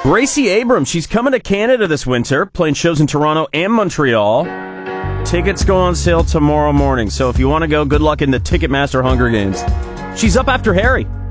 Gracie Abrams, she's coming to Canada this winter, playing shows in Toronto and Montreal. Tickets go on sale tomorrow morning, so if you want to go, good luck in the Ticketmaster Hunger Games. She's up after Harry.